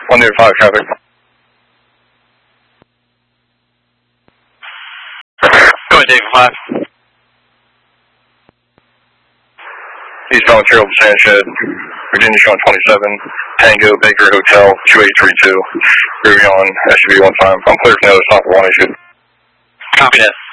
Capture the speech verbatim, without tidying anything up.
one David five traffic. Go ahead, David five. Eastbound Carroll Sanchez, Virginia showing twenty-seven, Tango Baker Hotel two eight three two, Ruby on S U V one five. I'm clear from the other stop for one issue. Copy that.